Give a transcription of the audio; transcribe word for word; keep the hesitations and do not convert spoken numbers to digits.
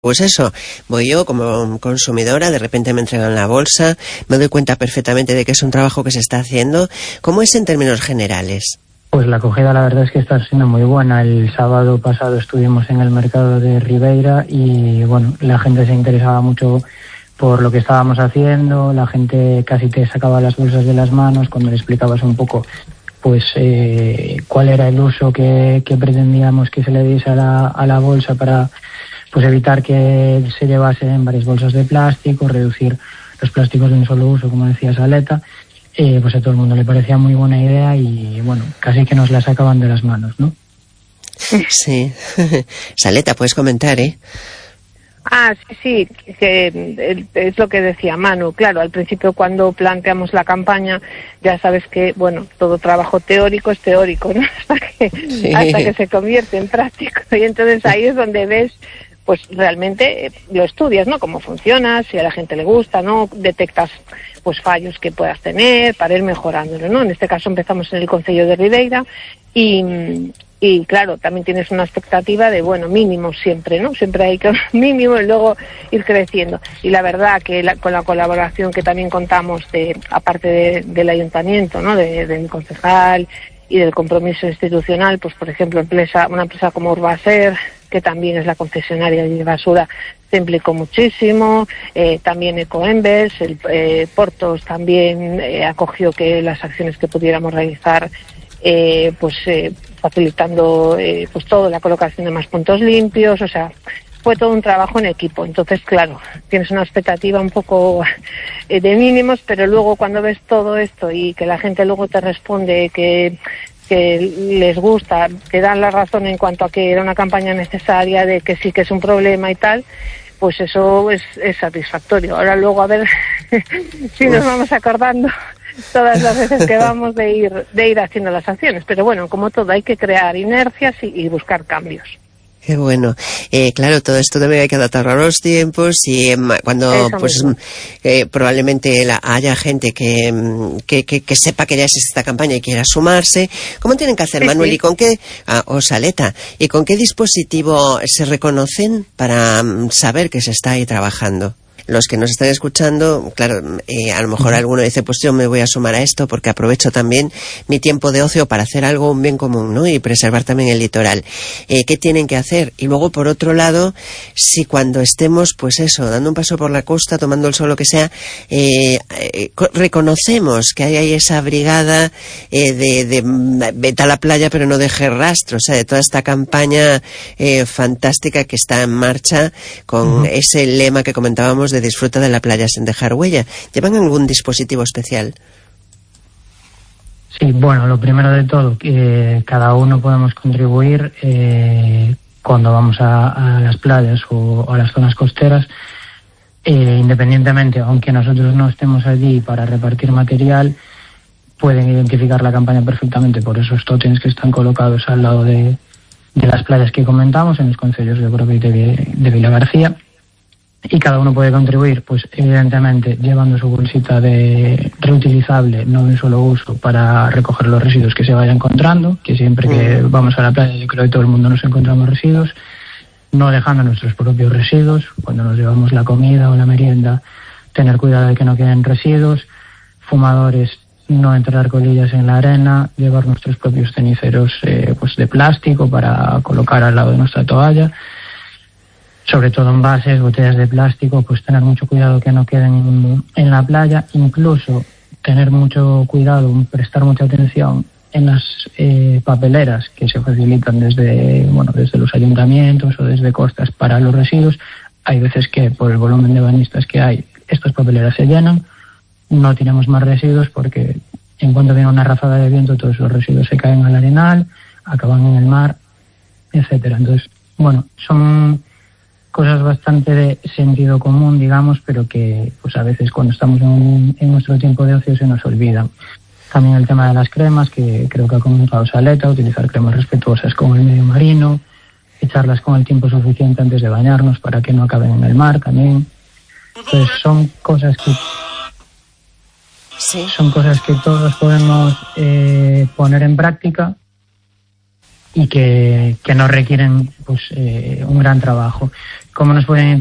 Pues eso, voy yo como consumidora, de repente me entregan la bolsa, me doy cuenta perfectamente de que es un trabajo que se está haciendo. ¿Cómo es en términos generales? Pues la acogida la verdad es que está siendo muy buena. El sábado pasado estuvimos en el mercado de Ribeira y bueno, la gente se interesaba mucho por lo que estábamos haciendo, la gente casi te sacaba las bolsas de las manos cuando le explicabas un poco pues eh, cuál era el uso que, que pretendíamos que se le diese a la, a la bolsa para pues evitar que se llevase en varias bolsas de plástico, reducir los plásticos de un solo uso, como decía Saleta. Eh, pues a todo el mundo le parecía muy buena idea y bueno, casi que nos la sacaban de las manos, ¿no? Sí. Saleta, puedes comentar, ¿eh? Ah, sí, sí, que es lo que decía Manu. Claro, al principio cuando planteamos la campaña, ya sabes que, bueno, todo trabajo teórico es teórico, ¿no? Hasta que, sí. hasta que se convierte en práctico. Y entonces ahí es donde ves, pues realmente eh, lo estudias, ¿no? Cómo funciona, si a la gente le gusta, ¿no? Detectas, pues, fallos que puedas tener para ir mejorándolo, ¿no? En este caso empezamos en el Concello de Ribeira y... Y claro, también tienes una expectativa de, bueno, mínimo siempre, ¿no? Siempre hay que mínimo y luego ir creciendo. Y la verdad que la, con la colaboración que también contamos, de aparte de, del ayuntamiento, ¿no? De, de mi concejal y del compromiso institucional, pues por ejemplo, empresa, una empresa como Urbaser, que también es la concesionaria de basura, se implicó muchísimo, eh, también Ecoembes, el eh, Portos también eh, acogió que las acciones que pudiéramos realizar, eh, pues eh, facilitando eh, pues todo, la colocación de más puntos limpios, o sea, fue todo un trabajo en equipo. Entonces, claro, tienes una expectativa un poco eh, de mínimos, pero luego cuando ves todo esto y que la gente luego te responde que, que les gusta, te dan la razón en cuanto a que era una campaña necesaria, de que sí que es un problema y tal, pues eso es, es satisfactorio. Ahora luego a ver si nos vamos acordando todas las veces que vamos de ir de ir haciendo las acciones, pero bueno, como todo hay que crear inercias y, y buscar cambios. Qué bueno. Eh, claro, todo esto también hay que adaptarlo a los tiempos y eh, cuando Eso pues eh, probablemente la, haya gente que, que, que, que sepa que ya existe esta campaña y quiera sumarse. ¿Cómo tienen que hacer, sí, Manuel? Sí. ¿Y con qué, ah, o Saleta, y con qué dispositivo se reconocen para um, saber que se está ahí trabajando? Los que nos están escuchando, claro, eh, a lo mejor alguno dice, pues yo me voy a sumar a esto porque aprovecho también mi tiempo de ocio para hacer algo, un bien común, ¿no? Y preservar también el litoral. Eh, ¿Qué tienen que hacer? Y luego, por otro lado, si cuando estemos, pues eso, dando un paso por la costa, tomando el sol, lo que sea, eh, eh, reconocemos que hay ahí esa brigada eh, de, de vete a la playa pero no deje rastro, o sea, de toda esta campaña eh, fantástica que está en marcha con uh-huh. ese lema que comentábamos de disfruta de la playa sin dejar huella. ¿Llevan algún dispositivo especial? Sí, bueno, lo primero de todo, que cada uno podemos contribuir eh, cuando vamos a, a las playas o, o a las zonas costeras, eh, independientemente, aunque nosotros no estemos allí para repartir material, pueden identificar la campaña perfectamente por esos tótems que están colocados al lado de, de las playas que comentamos, en los concellos de Broque y de, de Vilagarcía. Y cada uno puede contribuir, pues evidentemente llevando su bolsita de reutilizable, no de un solo uso, para recoger los residuos que se vaya encontrando, que siempre que vamos a la playa yo creo que todo el mundo nos encontramos residuos, no dejando nuestros propios residuos, cuando nos llevamos la comida o la merienda, tener cuidado de que no queden residuos, fumadores, no entrar colillas en la arena, llevar nuestros propios ceniceros eh, pues de plástico para colocar al lado de nuestra toalla, sobre todo envases, botellas de plástico, pues tener mucho cuidado que no queden en la playa, incluso tener mucho cuidado, prestar mucha atención en las eh, papeleras que se facilitan desde, bueno, desde los ayuntamientos o desde costas para los residuos. Hay veces que por el volumen de bañistas que hay, estas papeleras se llenan, no tenemos más residuos porque en cuanto viene una ráfaga de viento todos los residuos se caen al arenal, acaban en el mar, etcétera. Entonces, bueno, son cosas bastante de sentido común, digamos, pero que pues a veces cuando estamos en, en nuestro tiempo de ocio se nos olvidan. También el tema de las cremas, que creo que ha comentado Saleta, utilizar cremas respetuosas con el medio marino, echarlas con el tiempo suficiente antes de bañarnos para que no acaben en el mar también. Entonces son cosas que sí. son cosas que todos podemos eh, poner en práctica y que, que no requieren pues eh, un gran trabajo. ¿Cómo nos pueden